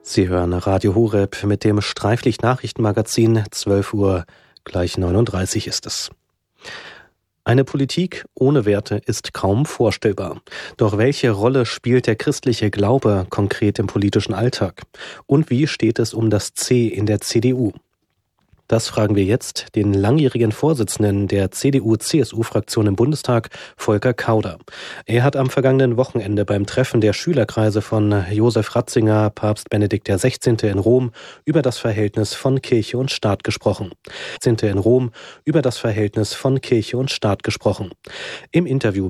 Sie hören Radio Horeb mit dem Streiflicht-Nachrichtenmagazin, 12 Uhr, gleich 39 ist es. Eine Politik ohne Werte ist kaum vorstellbar. Doch welche Rolle spielt der christliche Glaube konkret im politischen Alltag? Und wie steht es um das C in der CDU? Das fragen wir jetzt den langjährigen Vorsitzenden der CDU-CSU-Fraktion im Bundestag, Volker Kauder. Er hat am vergangenen Wochenende beim Treffen der Schülerkreise von Josef Ratzinger, Papst Benedikt XVI. In Rom über das Verhältnis von Kirche und Staat gesprochen. Im Interview